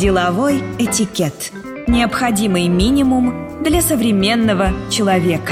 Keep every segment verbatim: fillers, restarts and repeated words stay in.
Деловой этикет. Необходимый минимум для современного человека.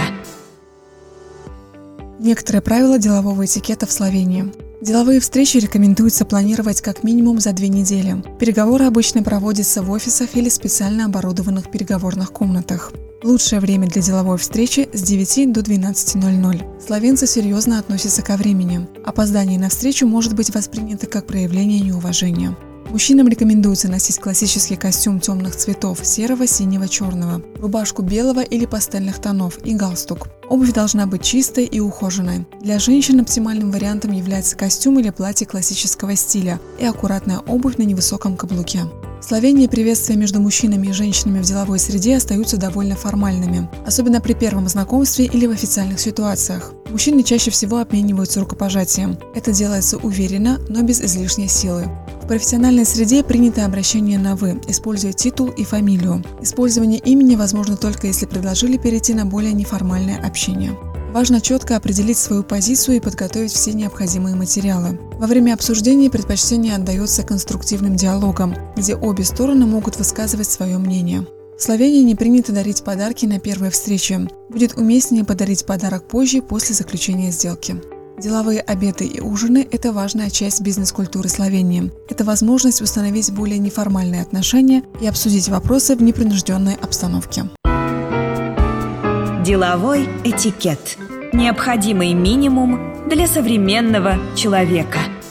Некоторые правила делового этикета в Словении. Деловые встречи рекомендуется планировать как минимум за две недели. Переговоры обычно проводятся в офисах или специально оборудованных переговорных комнатах. Лучшее время для деловой встречи с девяти до двенадцати ноль-ноль. Словенцы серьезно относятся ко времени. Опоздание на встречу может быть воспринято как проявление неуважения. Мужчинам рекомендуется носить классический костюм темных цветов – серого, синего, черного, рубашку белого или пастельных тонов и галстук. Обувь должна быть чистой и ухоженной. Для женщин оптимальным вариантом является костюм или платье классического стиля и аккуратная обувь на невысоком каблуке. В Словении приветствия между мужчинами и женщинами в деловой среде остаются довольно формальными, особенно при первом знакомстве или в официальных ситуациях. Мужчины чаще всего обмениваются рукопожатием. Это делается уверенно, но без излишней силы. В профессиональной среде принято обращение на «вы», используя титул и фамилию. Использование имени возможно только если предложили перейти на более неформальное общение. Важно четко определить свою позицию и подготовить все необходимые материалы. Во время обсуждения предпочтение отдается конструктивным диалогам, где обе стороны могут высказывать свое мнение. В Словении не принято дарить подарки на первой встрече. Будет уместнее подарить подарок позже, после заключения сделки. Деловые обеды и ужины – это важная часть бизнес-культуры Словении. Это возможность установить более неформальные отношения и обсудить вопросы в непринужденной обстановке. Деловой этикет. Необходимый минимум для современного человека.